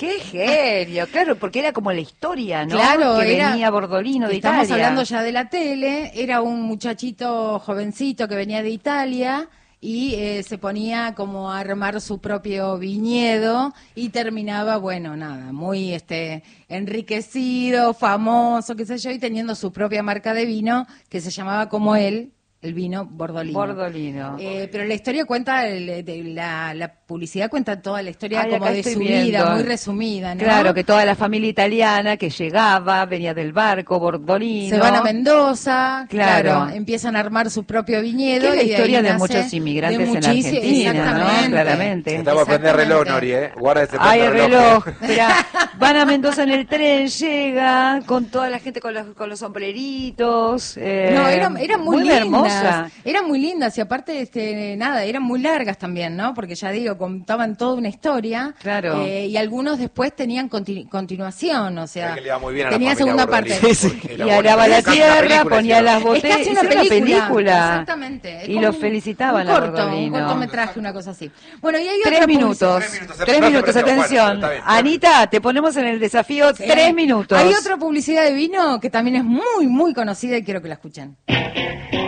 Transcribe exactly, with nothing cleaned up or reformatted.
¡Qué genio! Claro, porque era como la historia, ¿no? Claro, que era, venía Bordolino de estamos Italia. hablando ya de la tele, era un muchachito jovencito que venía de Italia y eh, se ponía como a armar su propio viñedo y terminaba, bueno, nada, muy este enriquecido, famoso, qué sé yo, y teniendo su propia marca de vino que se llamaba como él, el vino Bordolino. Bordolino. Eh, pero la historia cuenta, el, de la, la publicidad cuenta toda la historia Ay, como acá de estoy su viendo. vida, muy resumida, ¿no? Claro, que toda la familia italiana que llegaba, venía del barco, Bordolino. Se van a Mendoza, Claro. claro, empiezan a armar su propio viñedo. Que es la y de historia ahí de nace muchos inmigrantes de en muchísi- Argentina, ¿no? exactamente. Claramente. Estamos a prender reloj, Nori, ¿eh? Guarda ese Ay, el prende reloj. Mirá, van a Mendoza en el tren, llega con toda la gente con los, con los sombreritos. Eh, No, eran, eran muy, lindas, hermosa. eran muy lindas y aparte, este, nada, eran muy largas también, ¿no? Porque ya digo, contaban toda una historia. Claro. Eh, y algunos después tenían continu- continuación, o sea, Que le iba muy bien a la tenía familia segunda Bordolino, parte. Sí, sí. porque Y era araba bonito. la Casi una tierra, película ponía hicieron. las Es botellas. casi una hicieron película. película. Exactamente. Es Y como los un- felicitaban un a corto, un Bordolino. cortometraje, una cosa así. Bueno, y hay Tres otra minutos. publicidad. Tres minutos, Tres no se minutos, prendió. atención. Bueno, está bien, tres Anita, te ponemos en el desafío Sí. tres minutos. Hay otra publicidad de vino que también es muy, muy conocida y quiero que la escuchen.